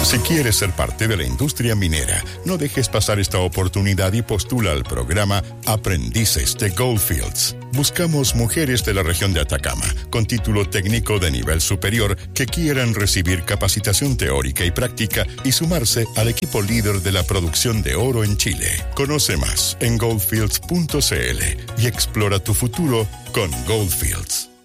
Si quieres ser parte de la industria minera, no dejes pasar esta oportunidad y postula al programa Aprendices de Goldfields. Buscamos mujeres de la región de Atacama con título técnico de nivel superior que quieran recibir capacitación teórica y práctica y sumarse al equipo líder de la producción de oro en Chile. Conoce más en goldfields.cl y explora tu futuro con Goldfields.